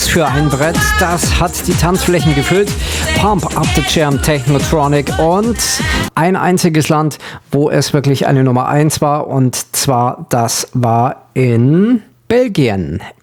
für ein Brett. Das hat die Tanzflächen gefüllt. Pump Up the Jam, Technotronic und ein einziges Land, wo es wirklich eine Nummer 1 war, und zwar das war in Belgien.